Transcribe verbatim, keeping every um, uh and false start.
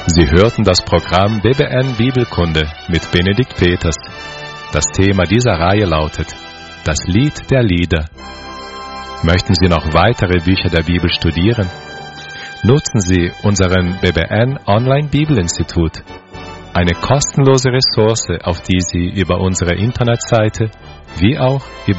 Sie hörten das Programm B B N Bibelkunde mit Benedikt Peters. Das Thema dieser Reihe lautet Das Lied der Lieder. Möchten Sie noch weitere Bücher der Bibel studieren? Nutzen Sie unseren B B N Online Bibelinstitut, eine kostenlose Ressource, auf die Sie über unsere Internetseite wie auch über